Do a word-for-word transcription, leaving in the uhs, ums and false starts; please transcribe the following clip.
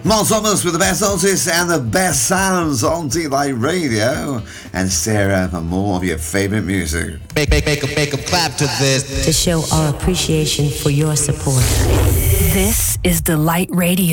Mark Thomas with the best artists and the best sounds on Delight Radio. And stay around for more of your favorite music. Make, make, make, make 'em clap to this. To show our appreciation for your support. This is Delight Radio.